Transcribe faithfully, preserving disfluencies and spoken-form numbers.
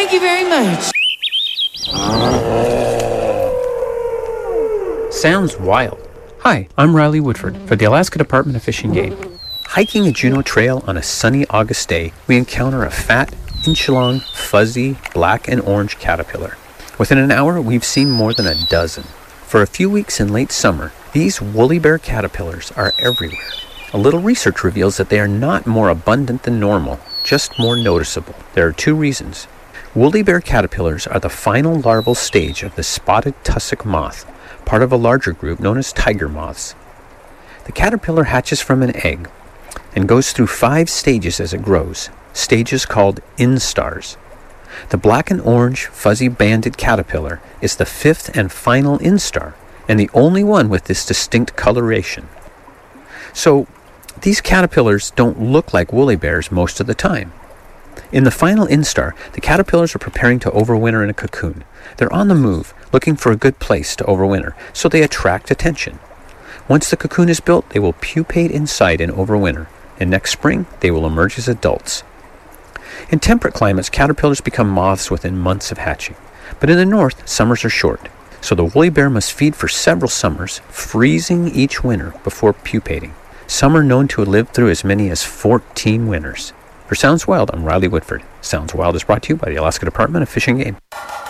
Thank you very much. Sounds wild. Hi, I'm Riley Woodford for the Alaska Department of Fish and Game. Hiking a Juneau Trail on a sunny August day, we encounter a fat, inch-long, fuzzy, black and orange caterpillar. Within an hour, we've seen more than a dozen. For a few weeks in late summer, these woolly bear caterpillars are everywhere. A little research reveals that they are not more abundant than normal, just more noticeable. There are two reasons. Woolly bear caterpillars are the final larval stage of the spotted tussock moth, part of a larger group known as tiger moths. The caterpillar hatches from an egg and goes through five stages as it grows, stages called instars. The black and orange fuzzy banded caterpillar is the fifth and final instar, and the only one with this distinct coloration. So, these caterpillars don't look like woolly bears most of the time. In the final instar, the caterpillars are preparing to overwinter in a cocoon. They're on the move, looking for a good place to overwinter, so they attract attention. Once the cocoon is built, they will pupate inside and overwinter, and next spring, they will emerge as adults. In temperate climates, caterpillars become moths within months of hatching. But in the north, summers are short, so the woolly bear must feed for several summers, freezing each winter before pupating. Some are known to have lived through as many as fourteen winters. For Sounds Wild, I'm Riley Woodford. Sounds Wild is brought to you by the Alaska Department of Fish and Game.